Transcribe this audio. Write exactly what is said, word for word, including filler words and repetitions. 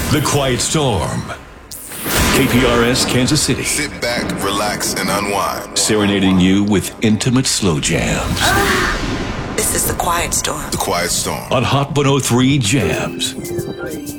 The Quiet Storm. K P R S Kansas City. Sit back, relax, and unwind. Serenading you with intimate slow jams. This is The Quiet Storm. The Quiet Storm. On Hot one oh three Jams.